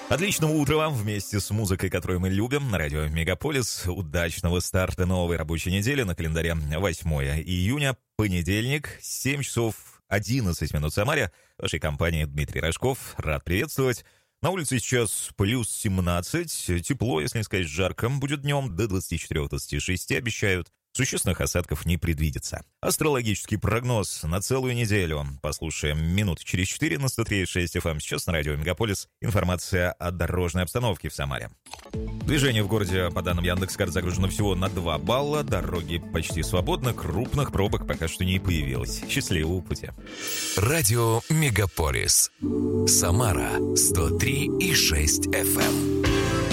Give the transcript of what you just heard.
Отличного утра вам вместе с музыкой, которую мы любим, на радио Мегаполис. Удачного старта новой рабочей недели. На календаре 8 июня, понедельник, 7 часов 11 минут в Самаре. В вашей компании Дмитрий Рожков. Рад приветствовать. На улице сейчас плюс 17. Тепло, если не сказать жарко. Будет днем до 24-26, обещают. Существенных осадков не предвидится. Астрологический прогноз на целую неделю. Послушаем минут через 4 на 103.6 FM. Сейчас на радио Мегаполис информация о дорожной обстановке в Самаре. Движение в городе, по данным Яндекс.Карт, загружено всего на 2 балла. Дороги почти свободны, крупных пробок пока что не появилось. Счастливого пути. Радио Мегаполис. Самара 103.6 FM.